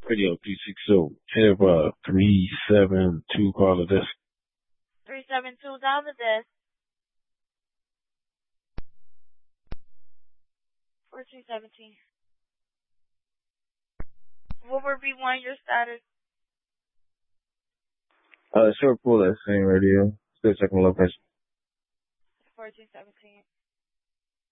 Radio 360. Have 372 call of this. 372 down the desk. 1417. What would be one your status? Short pool at same radio. Still checking location. 1417.